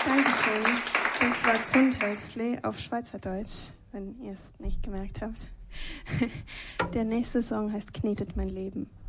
Dankeschön. Das war Zundhölzli auf Schweizerdeutsch, wenn ihr es nicht gemerkt habt. Der nächste Song heißt Knetet mein Leben.